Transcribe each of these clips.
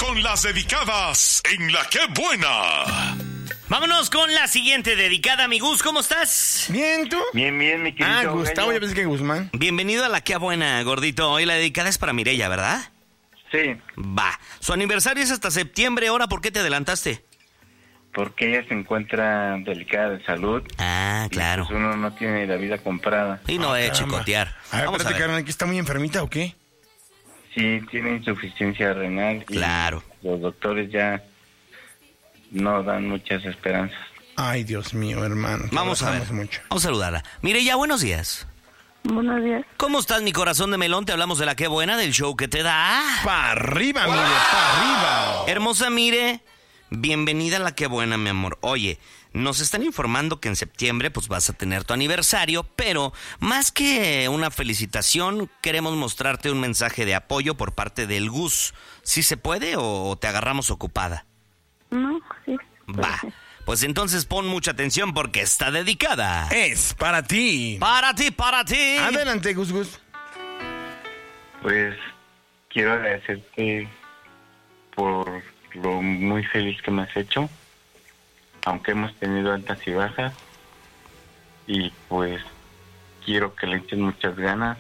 con las dedicadas en La Qué Buena. Vámonos con la siguiente dedicada, mi Gus, ¿cómo estás? Bien, ¿tú? Bien, mi querido Gustavo, Gallo. yo pensé que Guzmán. Bienvenido a La Qué Buena, gordito. Hoy la dedicada es para Mireya, ¿verdad? Sí, Va. Su aniversario es hasta septiembre. Ahora, ¿por qué te adelantaste? porque ella se encuentra delicada de salud. Ah, claro. Y pues uno no tiene la vida comprada. Y no voy a Caramba. chicotear. A ver, Vamos a espérate, ver. carnal, ¿que está muy enfermita o qué? Sí, tiene insuficiencia renal. Y Claro. los doctores ya no dan muchas esperanzas. Ay, Dios mío, hermano. te Vamos a ver. abrazamos mucho. Vamos a saludarla. Mireya, buenos días. Buenos días. ¿Cómo estás, mi corazón de melón? Te hablamos de La Qué Buena, del show que te da. ¡Pa' arriba, mire! ¡Pa' arriba! Hermosa Mire, bienvenida a La Qué Buena, mi amor. Oye, nos están informando que en septiembre pues vas a tener tu aniversario, pero más que una felicitación, queremos mostrarte un mensaje de apoyo por parte del Gus. ¿Sí se puede o te agarramos ocupada? No, sí. Va, pues entonces pon mucha atención porque está dedicada. Es para ti. Para ti, para ti. Adelante, Gus Gus. Pues quiero agradecerte por lo muy feliz que me has hecho, aunque hemos tenido altas y bajas, y pues quiero que le eches muchas ganas.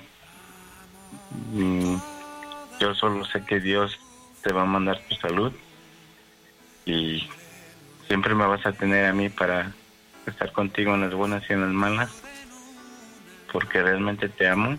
Yo solo sé que Dios te va a mandar tu salud y siempre me vas a tener a mí para estar contigo en las buenas y en las malas, porque realmente te amo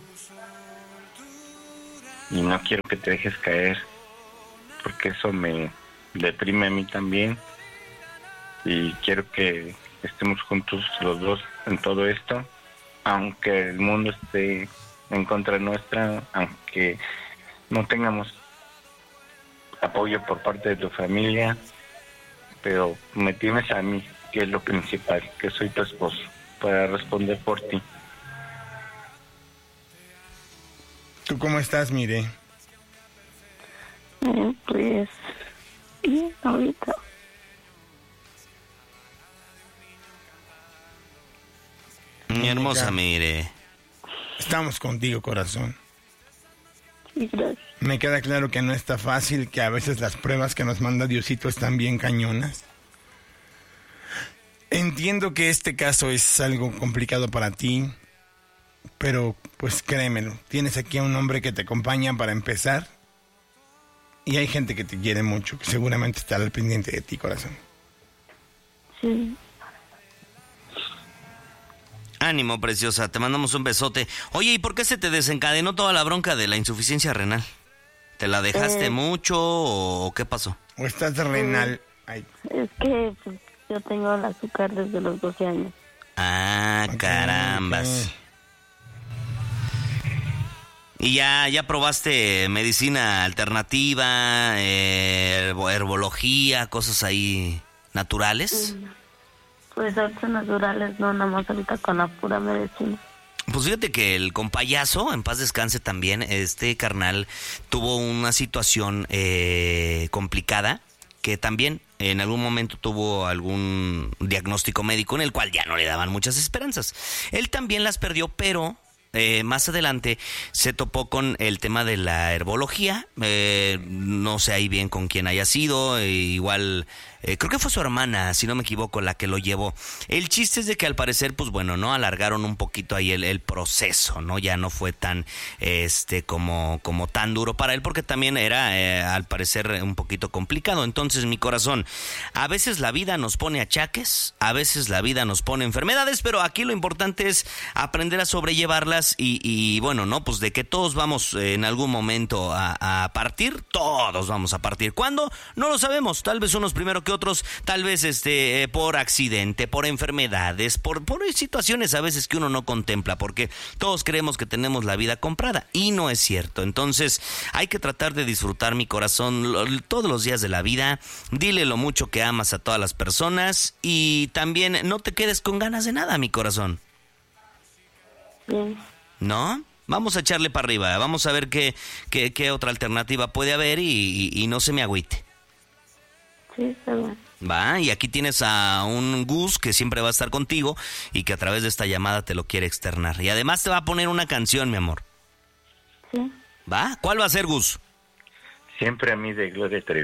y no quiero que te dejes caer, porque eso me deprime a mí también, y quiero que estemos juntos los dos en todo esto, aunque el mundo esté en contra nuestra, aunque no tengamos apoyo por parte de tu familia, pero me tienes a mí, que es lo principal, que soy tu esposo, para responder por ti. ¿Tú cómo estás, mire? Pues, bien, ahorita. Mi hermosa Mire. Estamos contigo, corazón. Sí, gracias. Me queda claro que no está fácil, que a veces las pruebas que nos manda Diosito están bien cañonas. Entiendo que este caso es algo complicado para ti, pero pues créemelo, tienes aquí a un hombre que te acompaña para empezar, y hay gente que te quiere mucho, que seguramente estará al pendiente de ti, corazón. Sí. Ánimo, preciosa, te mandamos un besote. Oye, ¿y por qué se te desencadenó toda la bronca de la insuficiencia renal? ¿Te la dejaste mucho o qué pasó? ¿O estás renal? Ay, Es que pues, yo tengo el azúcar desde los 12 años. Ah, ok, carambas. ok. ¿Y ya probaste medicina alternativa, herbología, cosas ahí naturales? Pues artes naturales, no, nada más ahorita con la pura medicina. Pues fíjate que el compayazo, en paz descanse también, este carnal tuvo una situación complicada, que también en algún momento tuvo algún diagnóstico médico en el cual ya no le daban muchas esperanzas. Él también las perdió, pero más adelante se topó con el tema de la herbología. No sé ahí bien con quién haya sido, igual creo que fue su hermana, si no me equivoco, la que lo llevó. El chiste es de que al parecer, pues bueno, no alargaron un poquito ahí el proceso, ¿no? Ya no fue tan como tan duro para él, porque también era al parecer un poquito complicado. Entonces, mi corazón, a veces la vida nos pone achaques, a veces la vida nos pone enfermedades, pero aquí lo importante es aprender a sobrellevarlas y bueno, ¿no? Pues de que todos vamos en algún momento a partir, todos vamos a partir. ¿Cuándo? No lo sabemos, tal vez unos primero que otros, tal vez por accidente, por enfermedades, por situaciones a veces que uno no contempla, porque todos creemos que tenemos la vida comprada y no es cierto. Entonces hay que tratar de disfrutar, mi corazón, todos los días de la vida. Dile lo mucho que amas a todas las personas y también no te quedes con ganas de nada, mi corazón. Bien. ¿No? Vamos a echarle para arriba, vamos a ver qué otra alternativa puede haber y no se me agüite. Sí, está bien. Va, y aquí tienes a un Gus que siempre va a estar contigo y que a través de esta llamada te lo quiere externar. Y además te va a poner una canción, mi amor. Sí. ¿Va? ¿Cuál va a ser, Gus? Siempre a mí, de Gloria Trevi.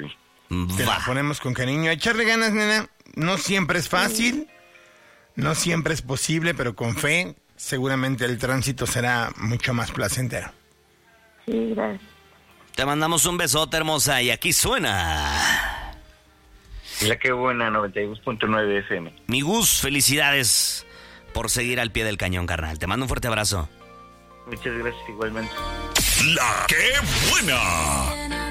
Te la ponemos con cariño. Echarle ganas, nena. No siempre es fácil, no siempre es posible, pero con fe seguramente el tránsito será mucho más placentero. Sí, gracias. Te mandamos un besote, hermosa, y aquí suena. La que buena, 92.9 FM. Mi Gus, felicidades por seguir al pie del cañón, carnal. Te mando un fuerte abrazo. Muchas gracias igualmente. La que buena.